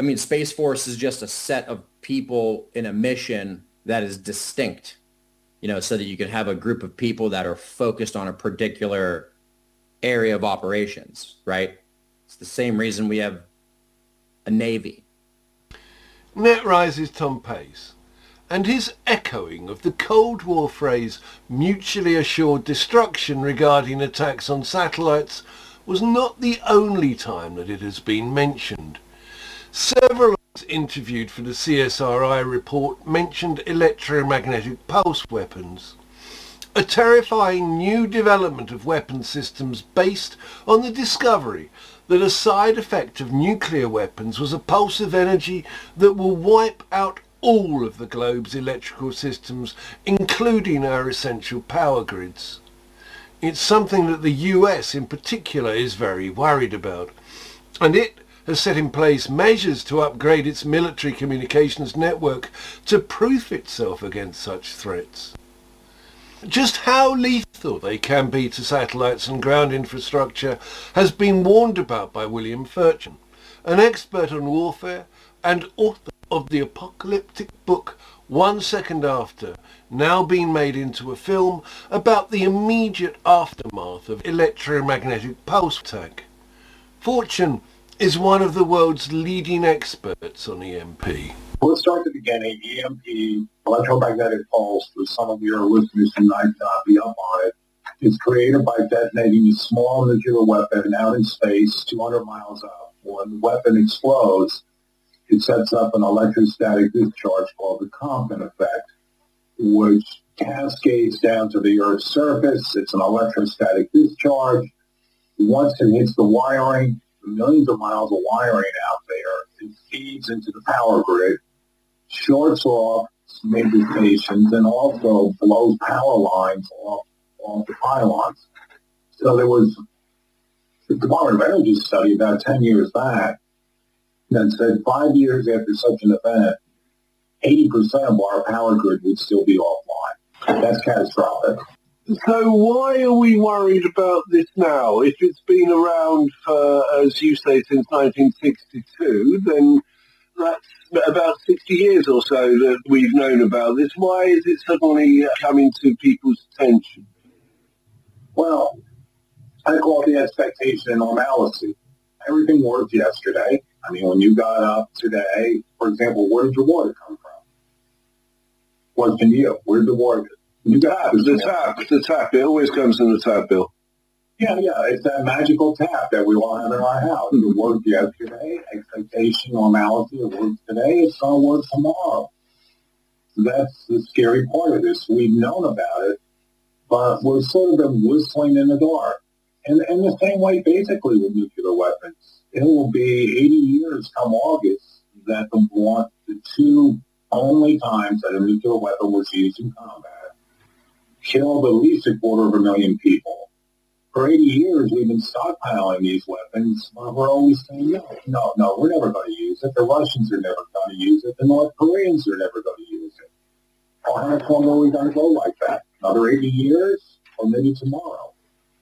I mean, Space Force is just a set of people in a mission that is distinct, so that you can have a group of people that are focused on a particular area of operations, right? It's the same reason we have a Navy. NetRise's Tom Pace, and his echoing of the Cold War phrase mutually assured destruction regarding attacks on satellites was not the only time that it has been mentioned. Several interviewed for the CSRI report mentioned electromagnetic pulse weapons, a terrifying new development of weapon systems based on the discovery that a side effect of nuclear weapons was a pulse of energy that will wipe out all of the globe's electrical systems, including our essential power grids. It's something that the US in particular is very worried about, and it has set in place measures to upgrade its military communications network to proof itself against such threats. Just how lethal they can be to satellites and ground infrastructure has been warned about by William Furchan, an expert on warfare and author of the apocalyptic book 1 Second After, now being made into a film about the immediate aftermath of electromagnetic pulse attack. Furchan is one of the world's leading experts on EMP. Let's start at the beginning. EMP, electromagnetic pulse, for some of your listeners who might not be up on it, is created by detonating a small nuclear weapon out in space 200 miles up. When the weapon explodes, it sets up an electrostatic discharge called the Compton effect, which cascades down to the Earth's surface. It's an electrostatic discharge. Once it hits the wiring, millions of miles of wiring out there, it feeds into the power grid, shorts off major stations, and also blows power lines off the pylons. So there was the Department of Energy study about 10 years back that said 5 years after such an event, 80% of our power grid would still be offline. That's catastrophic. So why are we worried about this now? If it's been around for, as you say, since 1962, then that's about 60 years or so that we've known about this. Why is it suddenly coming to people's attention? Well, I call it the expectation of normalcy. Everything worked yesterday. I mean, when you got up today, for example, where did your water come from? Question to you. Where did the water come from? The tap. It always comes in the tap, Bill. Yeah. It's that magical tap that we all have in our house. It worked yesterday. Expectation, normality. It works today. It's going to work tomorrow. That's the scary part of this. We've known about it, but we're sort of been whistling in the dark. And the same way, basically, with nuclear weapons. It will be 80 years come August that the two only times that a nuclear weapon was used in combat killed at least 250,000 people. For 80 years, we've been stockpiling these weapons. We're always saying, no, we're never going to use it. The Russians are never going to use it. The North Koreans are never going to use it. How much longer are we going to go like that? Another 80 years? Or maybe tomorrow?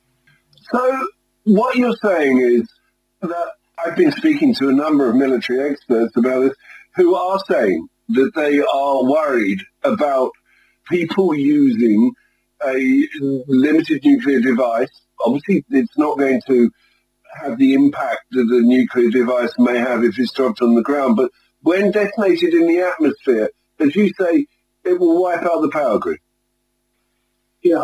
So what you're saying is that I've been speaking to a number of military experts about this who are saying that they are worried about people using a limited nuclear device. Obviously, it's not going to have the impact that a nuclear device may have if it's dropped on the ground, but when detonated in the atmosphere, as you say, it will wipe out the power grid. Yeah,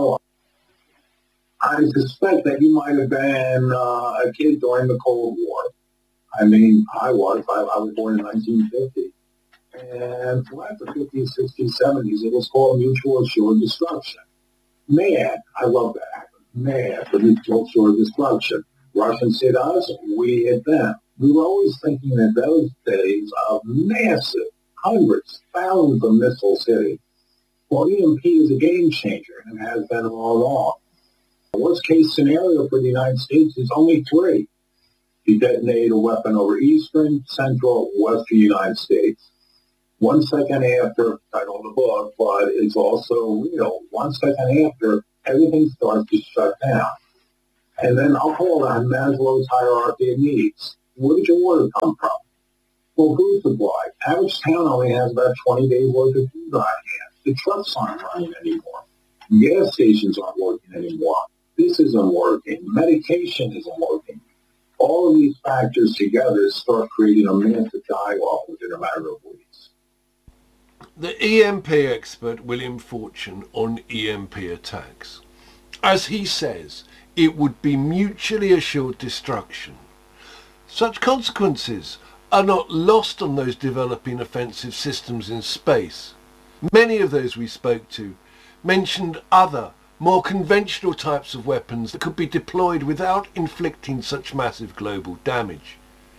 I suspect that you might have been a kid during the Cold War. I mean, I was born in 1950. And throughout the 50s, 60s, 70s, it was called mutual assured destruction. MAD, I love that acronym. MAD, for mutual assured destruction. Russians hit us, we hit them. We were always thinking in those days of massive, hundreds, thousands of missiles hitting. Well, EMP is a game changer and has been all along. The worst case scenario for the United States is only 3. You detonate a weapon over eastern, central, western United States. 1 second after, I know the book, but it's also real. 1 second after, everything starts to shut down. And then I'll call that Maslow's hierarchy of needs. Where did your water come from? Full food supply. Average town only has about 20 days worth of food on hand. The trucks aren't running anymore. Gas stations aren't working anymore. This isn't working. Medication isn't working. All of these factors together start creating a massive die-off within a matter of weeks. The EMP expert William Fortune on EMP attacks. As he says, it would be mutually assured destruction. Such consequences are not lost on those developing offensive systems in space. Many of those we spoke to mentioned other, more conventional types of weapons that could be deployed without inflicting such massive global damage.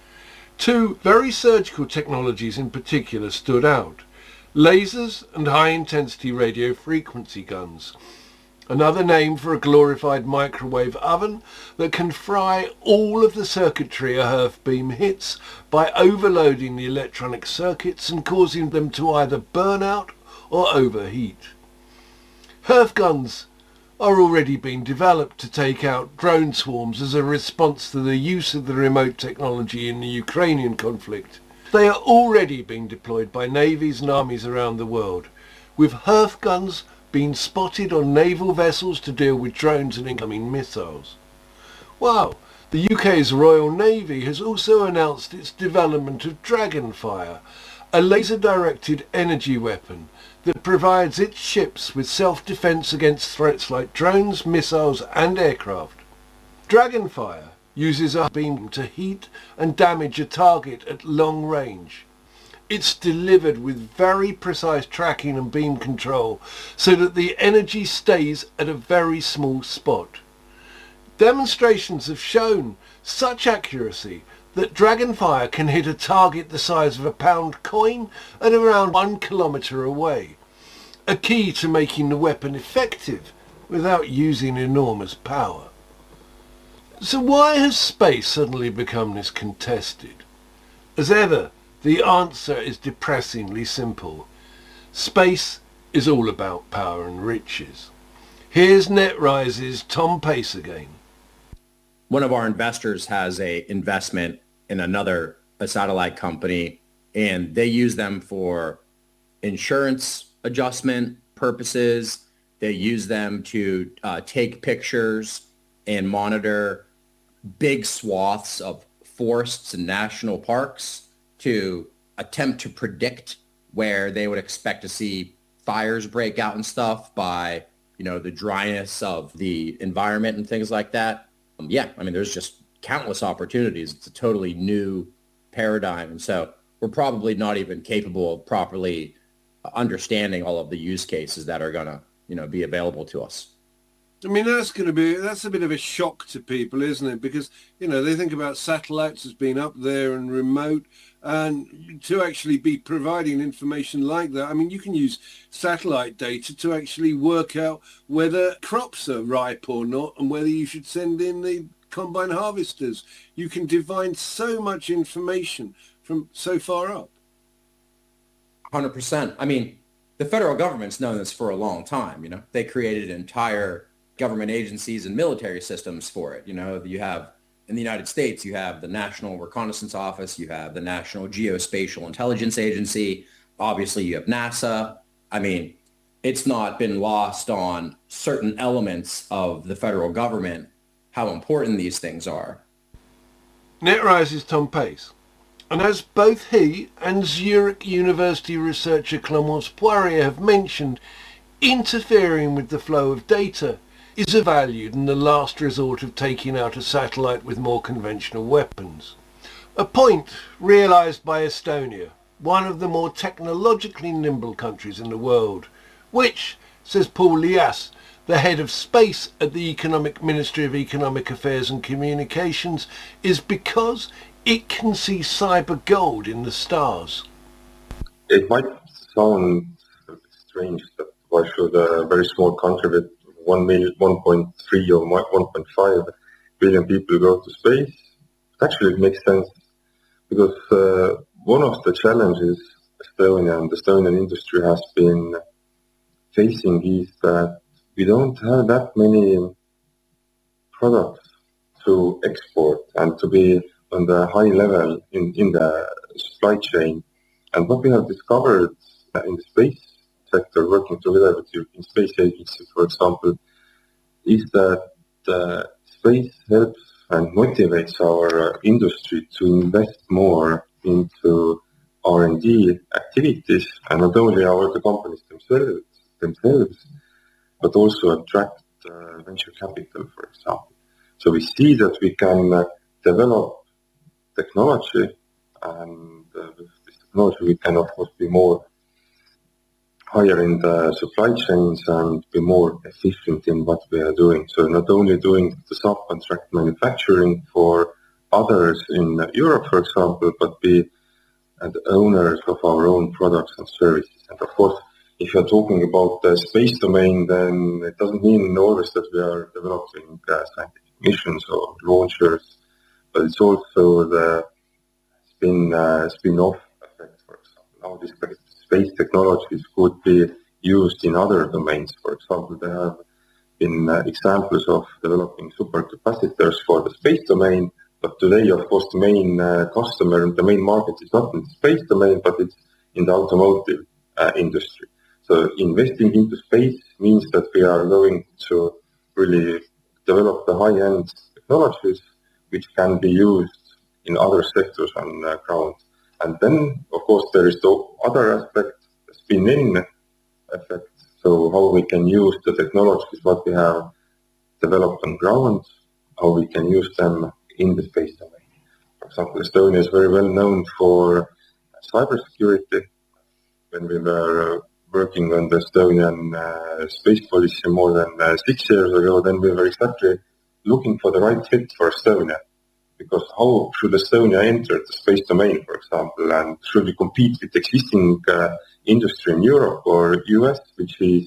Two very surgical technologies in particular stood out: lasers and high-intensity radio frequency guns, another name for a glorified microwave oven that can fry all of the circuitry a HERF beam hits by overloading the electronic circuits and causing them to either burn out or overheat. HERF guns are already being developed to take out drone swarms as a response to the use of the remote technology in the Ukrainian conflict. They are already being deployed by navies and armies around the world, with HERF guns being spotted on naval vessels to deal with drones and incoming missiles. Wow, the UK's Royal Navy has also announced its development of Dragonfire, a laser-directed energy weapon that provides its ships with self-defense against threats like drones, missiles and aircraft. Dragonfire uses a beam to heat and damage a target at long range. It's delivered with very precise tracking and beam control so that the energy stays at a very small spot. Demonstrations have shown such accuracy that Dragonfire can hit a target the size of a pound coin at around 1 kilometre away, a key to making the weapon effective without using enormous power. So why has space suddenly become this contested? As ever, the answer is depressingly simple. Space is all about power and riches. Here's NetRise's Tom Pace again. One of our investors has a investment in a satellite company, and they use them for insurance adjustment purposes. They use them to take pictures and monitor big swaths of forests and national parks to attempt to predict where they would expect to see fires break out and stuff by, the dryness of the environment and things like that. There's just countless opportunities. It's a totally new paradigm. And so we're probably not even capable of properly understanding all of the use cases that are going to, be available to us. That's a bit of a shock to people, isn't it? Because, they think about satellites as being up there and remote, and to actually be providing information like that. You can use satellite data to actually work out whether crops are ripe or not and whether you should send in the combine harvesters. You can divine so much information from so far up. 100%. The federal government's known this for a long time. They created entire government agencies and military systems for it. You have, in the United States, you have the National Reconnaissance Office, you have the National Geospatial Intelligence Agency, obviously you have NASA. It's not been lost on certain elements of the federal government how important these things are. NetRise's Tom Pace. And as both he and Zurich University researcher Clémence Poirier have mentioned, interfering with the flow of data is of value in the last resort of taking out a satellite with more conventional weapons. A point realised by Estonia, one of the more technologically nimble countries in the world, which, says Paul Lias, the head of space at the Economic Ministry of Economic Affairs and Communications, is because it can see cyber gold in the stars. It might sound strange that why should a very small country with 1.3 or 1.5 billion people go to space? Actually, it makes sense because one of the challenges Estonia and the Estonian industry has been facing is that we don't have that many products to export and to be on the high level in the supply chain. And what we have discovered in the space sector, working together with European Space Agency, for example, is that space helps and motivates our industry to invest more into R&D activities, and not only the companies themselves, but also attract venture capital, for example. So we see that we can develop technology, and with this technology we can of course be more higher in the supply chains and be more efficient in what we are doing. So not only doing the subcontract manufacturing for others in Europe, for example, but be the owners of our own products and services. And of course, if you're talking about the space domain, then it doesn't mean always that we are developing scientific missions or launchers, but it's also the spin-off effect, for example. Now these space technologies could be used in other domains. For example, there have been examples of developing supercapacitors for the space domain, but today, of course, the main customer and the main market is not in the space domain, but it's in the automotive industry. So investing into space means that we are going to really develop the high-end technologies which can be used in other sectors on ground. And then, of course, there is the other aspect, the spin-in effect. So how we can use the technologies what we have developed on ground, how we can use them in the space domain. For example, Estonia is very well known for cybersecurity. When we were working on the Estonian space policy more than 6 years ago, then we were exactly looking for the right fit for Estonia. Because how should Estonia enter the space domain, for example, and should we compete with existing industry in Europe or US, which is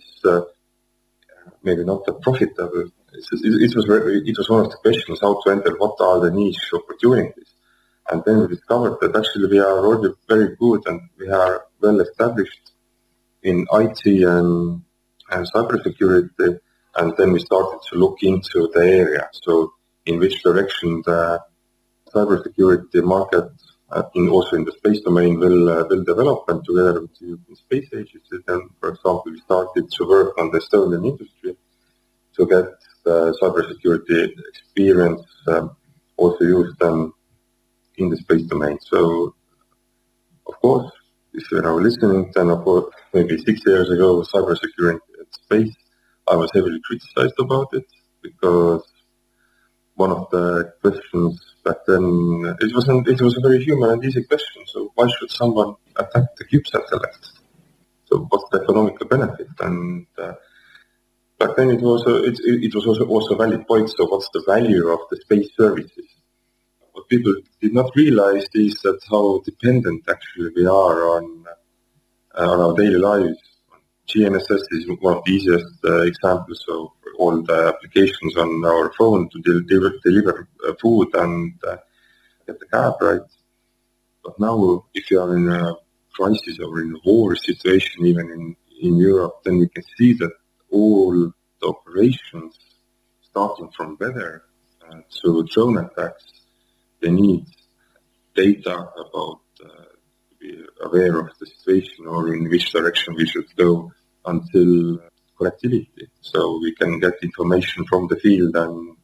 maybe not that profitable? It was one of the questions, how to enter, what are the niche opportunities? And then we discovered that actually we are already very good and we are well established in IT and cybersecurity, and then we started to look into the area. So in which direction the cybersecurity market, also in the space domain, will develop, and together with the European Space Agency, then, for example, we started to work on the Estonian industry to get the cybersecurity experience also used in the space domain. So, of course, if you're now listening, then of course, maybe 6 years ago, cybersecurity at space, I was heavily criticized about it, because one of the questions back then, it was a very human and easy question. So why should someone attack the CubeSat satellite? So what's the economical benefit? And back then it was also a valid point. So what's the value of the space services? What people did not realize is that how dependent actually we are on our daily lives. GNSS is one of the easiest examples of all the applications on our phone to deliver food and get the cab, right? But now, if you are in a crisis or in a war situation, even in Europe, then we can see that all the operations, starting from weather to drone attacks, they need data about to be aware of the situation or in which direction we should go until connectivity. So we can get information from the field and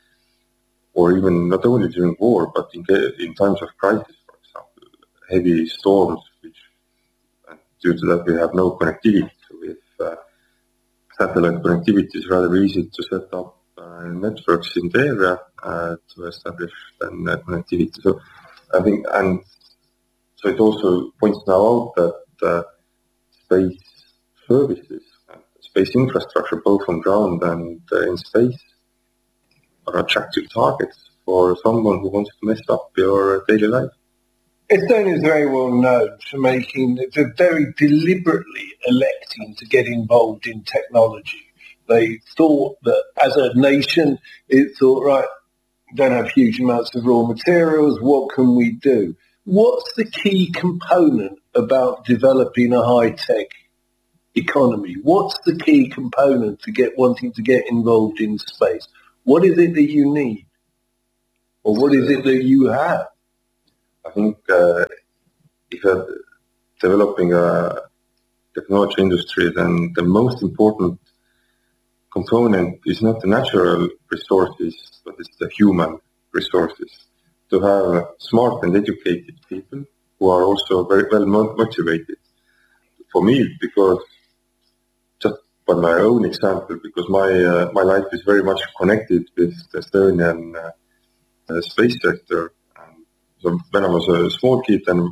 or even not only during war, but in times of crisis, for example, heavy storms, which due to that we have no connectivity. So with satellite connectivity, it's rather easy to set up networks in the area to establish connectivity. So I think, and so it also points now out that space services, space infrastructure, both on ground and in space, are attractive targets for someone who wants to mess up your daily life. Estonia is very well known for very deliberately electing to get involved in technology. They thought that as a nation, it thought, right, don't have huge amounts of raw materials, what can we do? What's the key component about developing a high-tech economy? What's the key component to wanting to get involved in space? What is it that you need? Or what is it that you have? I think said, developing a technology industry, then the most important component is not the natural resources, but it's the human resources. To have smart and educated people who are also very well motivated. For me, because just by my own example, because my life is very much connected with the Estonian space sector. And so when I was a small kid, and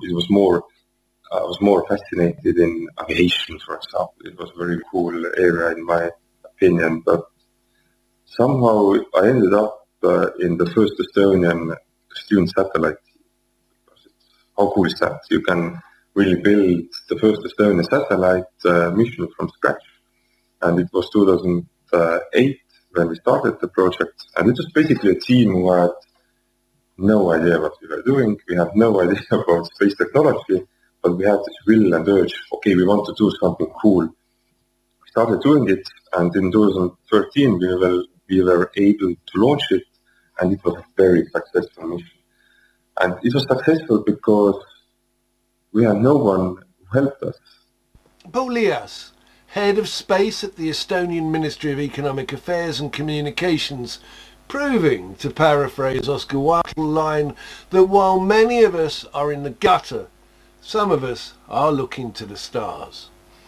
I was more fascinated in aviation, for example. It was a very cool area in my opinion, but somehow I ended up in the first Estonian student satellite. How cool is that? You can really build the first Estonian satellite mission from scratch. And it was 2008 when we started the project. And it was basically a team who had no idea what we were doing. We had no idea about space technology, but we had this will and urge, okay, we want to do something cool. We started doing it, and in 2013 we were able to launch it, and it was a very successful mission. And it was successful because we had no one who helped us. Paul Lias, head of space at the Estonian Ministry of Economic Affairs and Communications, proving, to paraphrase Oscar Wilde's line, that while many of us are in the gutter, some of us are looking to the stars.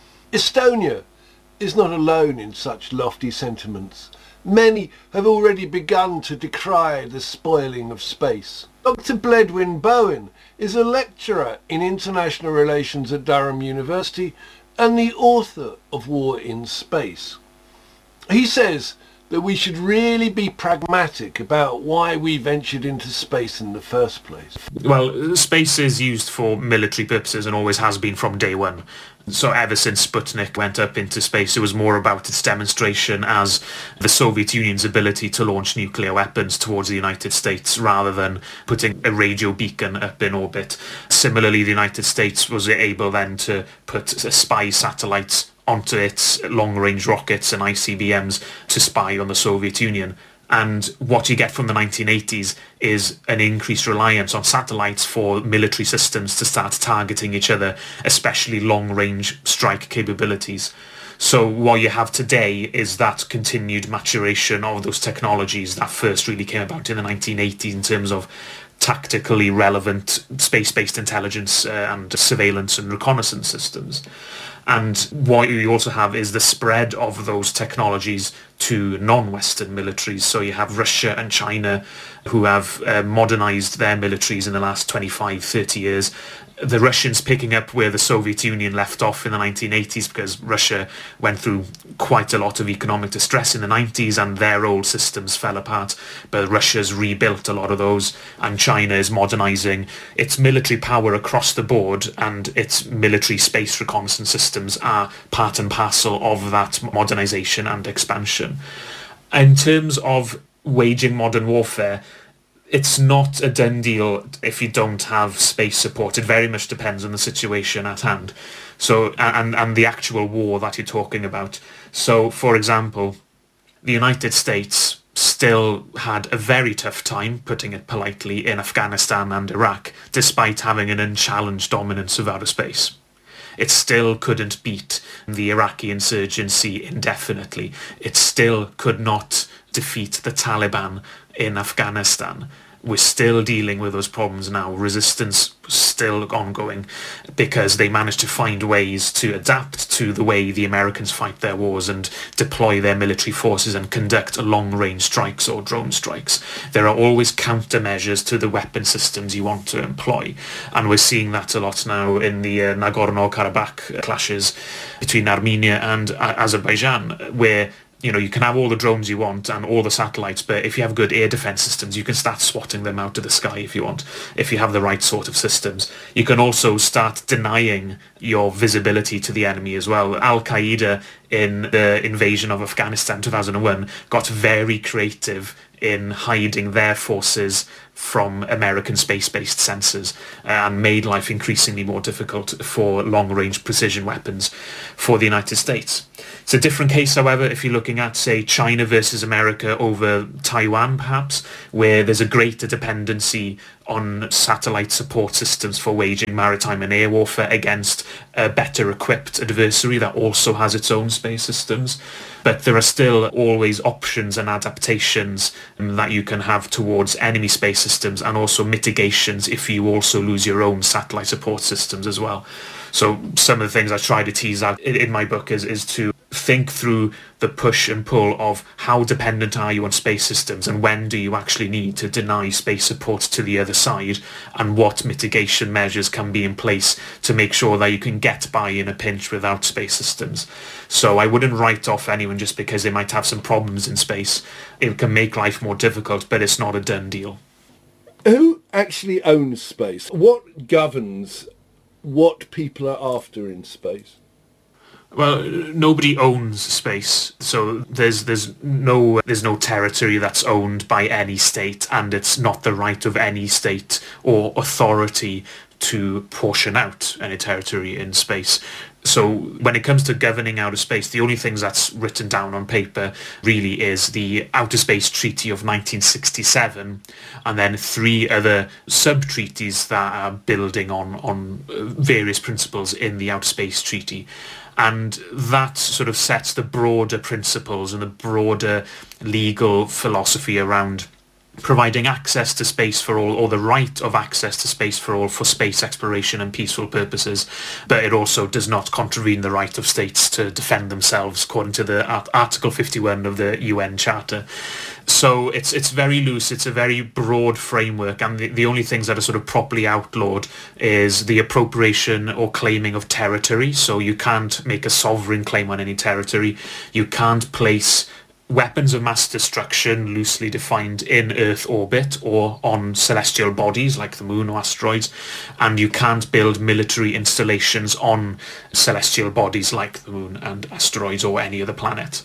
Estonia is not alone in such lofty sentiments. Many have already begun to decry the spoiling of space. Dr. Bledwin Bowen is a lecturer in international relations at Durham University and the author of War in Space. He says that we should really be pragmatic about why we ventured into space in the first place. Well, space is used for military purposes and always has been from day one. So ever since Sputnik went up into space, it was more about its demonstration as the Soviet Union's ability to launch nuclear weapons towards the United States rather than putting a radio beacon up in orbit. Similarly, the United States was able then to put spy satellites onto its long-range rockets and ICBMs to spy on the Soviet Union. And what you get from the 1980s is an increased reliance on satellites for military systems to start targeting each other, especially long-range strike capabilities. So what you have today is that continued maturation of those technologies that first really came about in the 1980s in terms of tactically relevant space-based intelligence and surveillance and reconnaissance systems. And what you also have is the spread of those technologies to non-Western militaries. So you have Russia and China who have modernized their militaries in the last 25, 30 years. The Russians picking up where the Soviet Union left off in the 1980s because Russia went through quite a lot of economic distress in the 90s and their old systems fell apart. But Russia's rebuilt a lot of those, and China is modernizing its military power across the board, and its military space reconnaissance systems are part and parcel of that modernization and expansion. In terms of waging modern warfare, it's not a done deal if you don't have space support. It very much depends on the situation at hand. So, and the actual war that you're talking about. So, for example, the United States still had a very tough time, putting it politely, in Afghanistan and Iraq, despite having an unchallenged dominance of outer space. It still couldn't beat the Iraqi insurgency indefinitely. It still could not defeat the Taliban in Afghanistan. We're still dealing with those problems now. Resistance was still ongoing because they managed to find ways to adapt to the way the Americans fight their wars and deploy their military forces and conduct long-range strikes or drone strikes. There are always countermeasures to the weapon systems you want to employ. And we're seeing that a lot now in the Nagorno-Karabakh clashes between Armenia and Azerbaijan, where you can have all the drones you want and all the satellites, but if you have good air defense systems, you can start swatting them out of the sky if you want, if you have the right sort of systems. You can also start denying your visibility to the enemy as well. Al-Qaeda in the invasion of Afghanistan 2001 got very creative in hiding their forces from American space-based sensors and made life increasingly more difficult for long-range precision weapons for the United States. It's a different case, however, if you're looking at, say, China versus America over Taiwan, perhaps, where there's a greater dependency on satellite support systems for waging maritime and air warfare against a better equipped adversary that also has its own space systems. But there are still always options and adaptations that you can have towards enemy space systems, and also mitigations if you also lose your own satellite support systems as well. So some of the things I try to tease out in my book is to think through the push and pull of how dependent are you on space systems, and when do you actually need to deny space support to the other side, and what mitigation measures can be in place to make sure that you can get by in a pinch without space systems. So I wouldn't write off anyone just because they might have some problems in space. It can make life more difficult, but it's not a done deal. Who actually owns space? What governs what people are after in space? Well, nobody owns space, so there's no territory that's owned by any state, and it's not the right of any state or authority to portion out any territory in space. So when it comes to governing outer space, the only things that's written down on paper really is the Outer Space Treaty of 1967, and then 3 other sub-treaties that are building on various principles in the Outer Space Treaty. And that sort of sets the broader principles and the broader legal philosophy around providing access to space for all, or the right of access to space for all, for space exploration and peaceful purposes. But it also does not contravene the right of states to defend themselves, according to the Article 51 of the UN Charter. So it's very loose, it's a very broad framework, and the only things that are sort of properly outlawed is the appropriation or claiming of territory. So you can't make a sovereign claim on any territory. You can't place weapons of mass destruction, loosely defined, in Earth orbit or on celestial bodies like the moon or asteroids, and you can't build military installations on celestial bodies like the moon and asteroids or any other planet.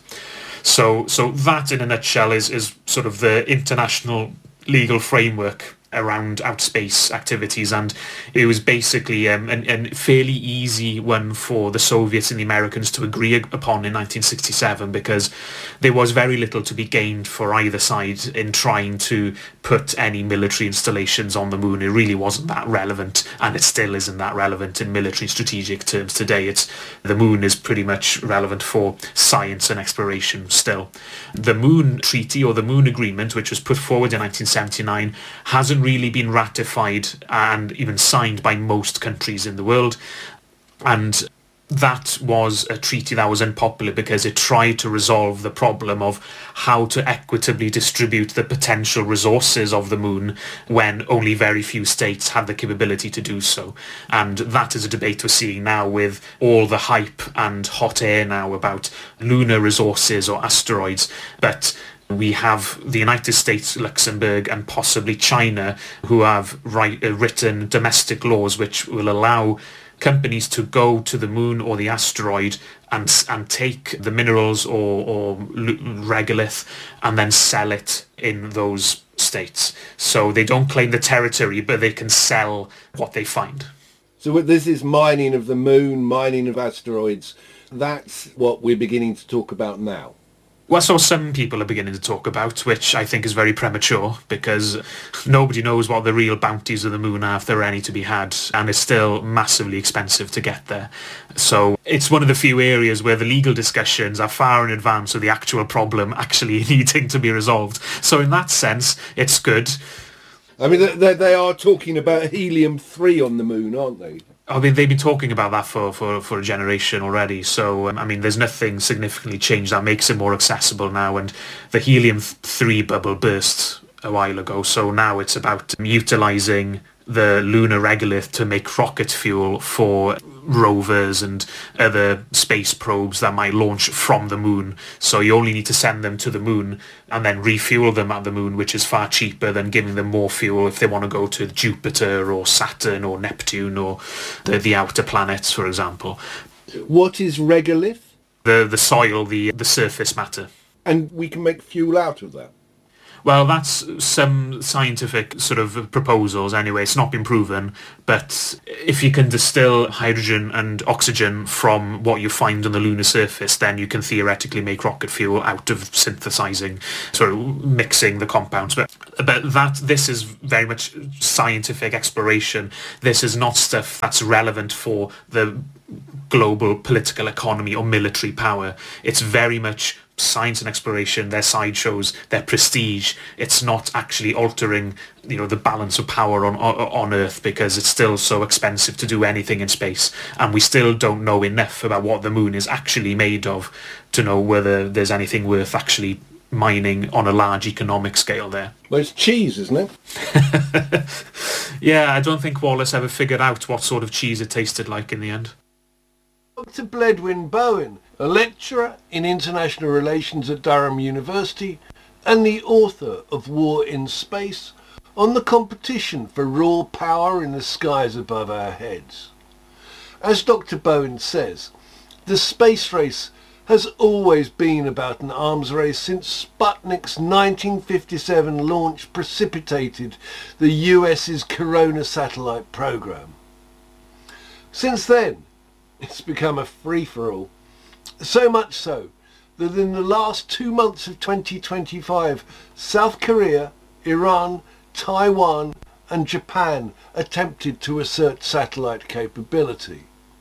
So that in a nutshell is sort of the international legal framework around outspace activities, and it was basically a fairly easy one for the Soviets and the Americans to agree upon in 1967, because there was very little to be gained for either side in trying to put any military installations on the moon. It really wasn't that relevant, and it still isn't that relevant in military strategic terms today. The moon is pretty much relevant for science and exploration still. The Moon Treaty, or the Moon Agreement, which was put forward in 1979, hasn't really been ratified and even signed by most countries in the world, and that was a treaty that was unpopular because it tried to resolve the problem of how to equitably distribute the potential resources of the moon when only very few states had the capability to do so. And that is a debate we're seeing now with all the hype and hot air now about lunar resources or asteroids. But we have the United States, Luxembourg, and possibly China, who have written domestic laws which will allow companies to go to the moon or the asteroid and take the minerals or regolith and then sell it in those states. So they don't claim the territory, but they can sell what they find. So this is mining of the moon, mining of asteroids. That's what we're beginning to talk about now. Well, so some people are beginning to talk about, which I think is very premature, because nobody knows what the real bounties of the moon are, if there are any to be had, and it's still massively expensive to get there. So it's one of the few areas where the legal discussions are far in advance of the actual problem actually needing to be resolved. So in that sense, it's good. I mean, they are talking about helium-3 on the moon, aren't they? I mean, they've been talking about that for a generation already. So, I mean, there's nothing significantly changed that makes it more accessible now. And the helium-3 bubble burst a while ago. So now it's about utilising the lunar regolith to make rocket fuel for rovers and other space probes that might launch from the moon. So you only need to send them to the moon and then refuel them at the moon, which is far cheaper than giving them more fuel if they want to go to Jupiter or Saturn or Neptune or the outer planets, for example. What is regolith? The soil, the surface matter. And we can make fuel out of that? Well, that's some scientific sort of proposals anyway. It's not been proven, but if you can distill hydrogen and oxygen from what you find on the lunar surface, then you can theoretically make rocket fuel out of synthesizing, sort of mixing the compounds. But this is very much scientific exploration. This is not stuff that's relevant for the global political economy or military power. It's very much science and exploration, their sideshows, their prestige. It's not actually altering, the balance of power on Earth, because it's still so expensive to do anything in space, and we still don't know enough about what the moon is actually made of to know whether there's anything worth actually mining on a large economic scale there. Well, it's cheese, isn't it? Yeah, I don't think Wallace ever figured out what sort of cheese it tasted like in the end. Dr. Bledwin Bowen, a lecturer in international relations at Durham University and the author of War in Space, on the competition for raw power in the skies above our heads. As Dr. Bowen says, the space race has always been about an arms race since Sputnik's 1957 launch precipitated the US's Corona satellite program. Since then, it's become a free-for-all. So much so that in the last 2 months of 2025, South Korea, Iran, Taiwan and Japan attempted to assert satellite capability.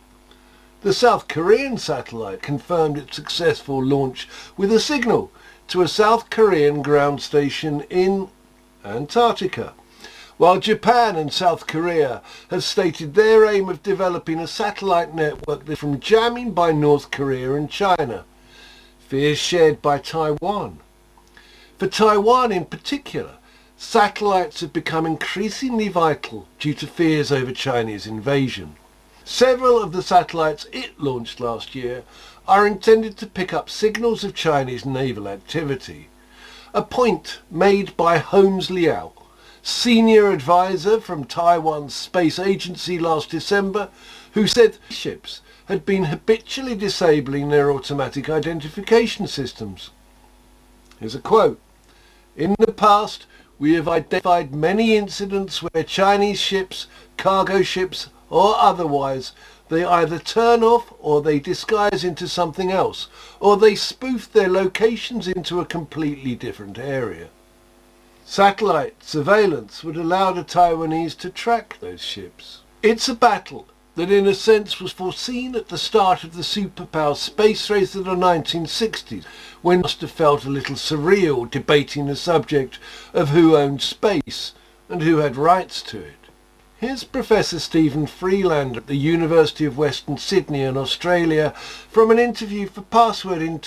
The South Korean satellite confirmed its successful launch with a signal to a South Korean ground station in Antarctica, while Japan and South Korea have stated their aim of developing a satellite network from jamming by North Korea and China, fears shared by Taiwan. For Taiwan in particular, satellites have become increasingly vital due to fears over Chinese invasion. Several of the satellites it launched last year are intended to pick up signals of Chinese naval activity, a point made by Holmes Liao, senior advisor from Taiwan's space agency last December, who said ships had been habitually disabling their automatic identification systems. Here's a quote. "In the past, we have identified many incidents where Chinese ships, cargo ships, or otherwise, they either turn off or they disguise into something else, or they spoof their locations into a completely different area. Satellite surveillance would allow the Taiwanese to track those ships. It's a battle that in a sense was foreseen at the start of the superpower space race of the 1960s, when must have felt a little surreal debating the subject of who owned space and who had rights to it. Here's Professor Stephen Freelander at the University of Western Sydney in Australia from an interview for Password in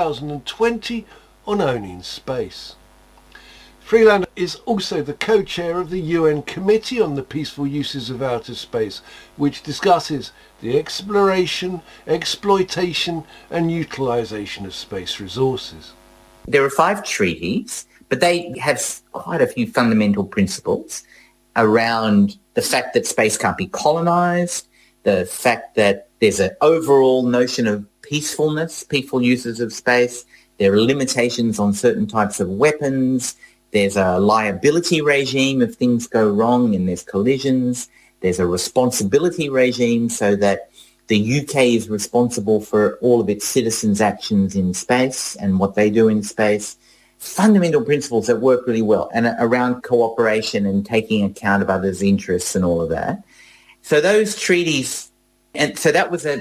2020 on owning space. Freelander is also the co-chair of the UN Committee on the Peaceful Uses of Outer Space, which discusses the exploration, exploitation and utilisation of space resources. There are 5 treaties, but they have quite a few fundamental principles around the fact that space can't be colonised, the fact that there's an overall notion of peacefulness, peaceful uses of space, there are limitations on certain types of weapons, there's a liability regime if things go wrong and there's collisions, there's a responsibility regime so that the UK is responsible for all of its citizens' actions in space and what they do in space. Fundamental principles that work really well, and around cooperation and taking account of others' interests and all of that. So those treaties, and so that was the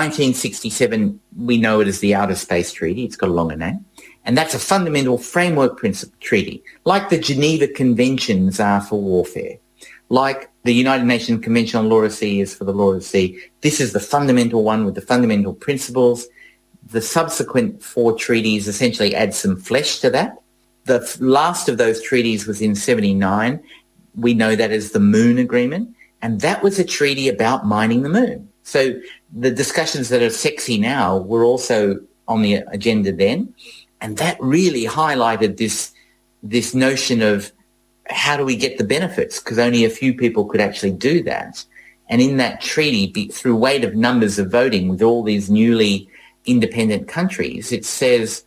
1967, we know it as the Outer Space Treaty, it's got a longer name, and that's a fundamental framework principle treaty, like the Geneva Conventions are for warfare, like the United Nations Convention on Law of the Sea is for the law of the sea. This is the fundamental one with the fundamental principles. The subsequent 4 treaties essentially add some flesh to that. The last of those treaties was in 1979. We know that as the Moon Agreement, and that was a treaty about mining the moon. So the discussions that are sexy now were also on the agenda then, and that really highlighted this notion of how do we get the benefits, because only a few people could actually do that. And in that treaty, through weight of numbers of voting with all these newly independent countries, it says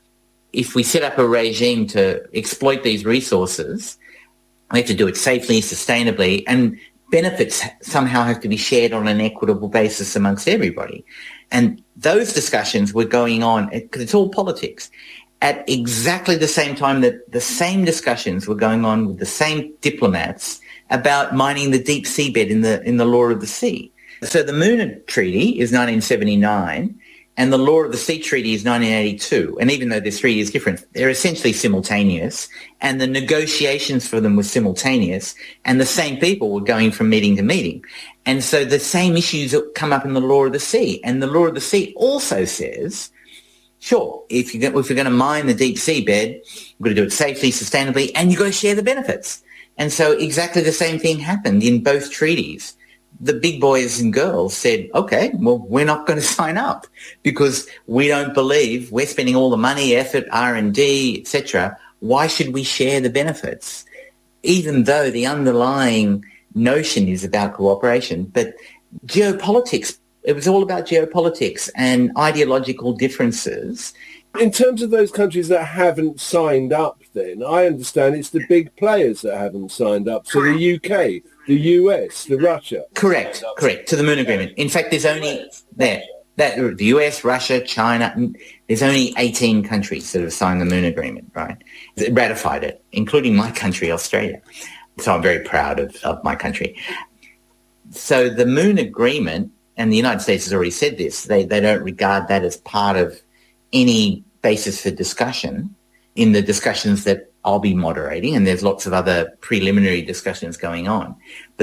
if we set up a regime to exploit these resources, we have to do it safely, sustainably, and benefits somehow have to be shared on an equitable basis amongst everybody. And those discussions were going on, because it's all politics, at exactly the same time that the same discussions were going on with the same diplomats about mining the deep seabed in the Law of the Sea. So the Moon Treaty is 1979 and the Law of the Sea Treaty is 1982. And even though they're 3 years different, they're essentially simultaneous, and the negotiations for them were simultaneous, and the same people were going from meeting to meeting. And so the same issues come up in the Law of the Sea. And the Law of the Sea also says, sure, if we're going to mine the deep seabed, we've got to do it safely, sustainably, and you've got to share the benefits. And so exactly the same thing happened in both treaties. The big boys and girls said, okay, well, we're not going to sign up because we don't believe we're spending all the money, effort, R&D, etc. Why should we share the benefits? Even though the underlying notion is about cooperation, but geopolitics, it was all about geopolitics and ideological differences. In terms of those countries that haven't signed up, then, I understand it's the big players that haven't signed up. So the UK, the US, the Russia. Correct, to the Moon Agreement. In fact, there's only the US, Russia, China, there's only 18 countries that have signed the Moon Agreement, right? Ratified it, including my country, Australia. So I'm very proud of my country. So the Moon Agreement, and the United States has already said this, they don't regard that as part of any basis for discussion in the discussions that I'll be moderating, and there's lots of other preliminary discussions going on. But